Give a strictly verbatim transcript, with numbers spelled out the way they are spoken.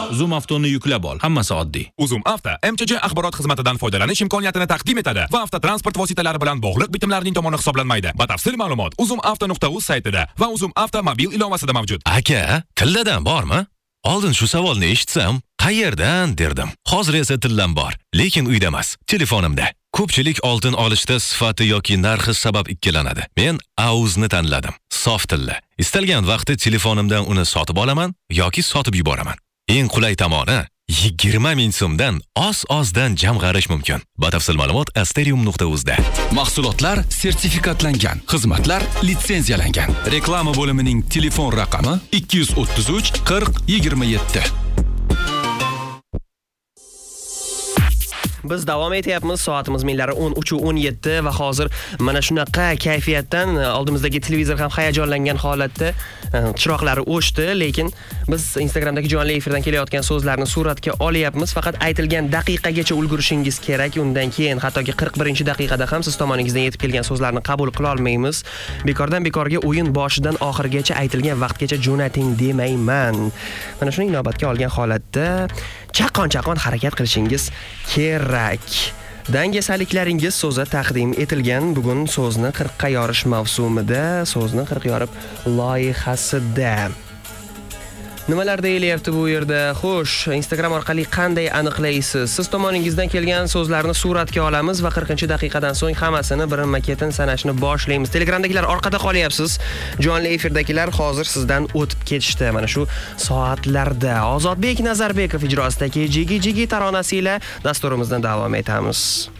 Zoom Avtoni yuklab ol. Hammasi oddiy. Uzum Avto M Ch J axborot xizmatidan foydalanish imkoniyatini taqdim etadi va avtotransport vositalari bilan bog'liq bitimlarning tomoni hisoblanmaydi. Batafsil ma'lumot uzum avto nuqta uz saytida va Uzum Avto mobil ilovasida mavjud. Aka, tilladan bormi? Oldin shu savolni eshitsam, qayerdan derdim. Hozir esa tillam bor, lekin uyda emas, telefonimda. Ko'pchilik oltin olishda sifati yoki narxi sabab ikkilanadi. Men Auzni tanladim. Sof tilla. Istalgan vaqtda telefonimdan uni sotib olaman yoki sotib yuboraman. Eng qulay tomoni yigirma ming so'mdan oz-ozdan jamg'arish mumkin. Batafsil ma'lumot asterium nuqta uz da. Mahsulotlar sertifikatlangan, xizmatlar litsenziyalangan. Reklama bo'limining telefon raqami ikki yuz o'ttiz uch qirq yigirma yetti. Biz davom etyapmiz. Soatimiz millari o'n uch o'n yetti va hozir mana shunaqa kayfiyatdan oldimizdagi televizor ham hayajonlangan holatda chiroqlari o'chdi, lekin biz Instagramdagi jonli efirdan kelayotgan so'zlarni suratga olyapmiz. Faqat aytilgan daqiqagacha ulgurishingiz kerak. Undan keyin hattoki qirq birinchi daqiqada ham siz tomoningizdan yetib kelgan so'zlarni qabul qila olmaymiz. Bekordan bekorga o'yin boshidan oxirigacha aytilgan vaqtgacha jo'nating demayman. Mana shuni inobatga olgan holatda chaqon-chaqon harakat qilishingiz kerak. Dangasaliklaringiz so'zi taqdim etilgan. Bugun so'zni qirqqa yorish mavsumida, so'zni qirq yorib loyihasida. Nimalar deyilyapti bu yerda? Xo'sh, Instagram orqali qanday aniqlaysiz? Siz tomoningizdan kelgan so'zlarni suratga olamiz va qirqinchi daqiqadan so'ng hammasini birinma-ketin sanashni boshlaymiz. Telegramdagilar orqada qolyapsiz. Jonli efirdagilar hozir sizdan o'tib ketishdi. Mana shu soatlarda Ozodbek Nazarbekov ijrosidagi Jigi Jigi taronasi ila dasturimizdan davom etamiz.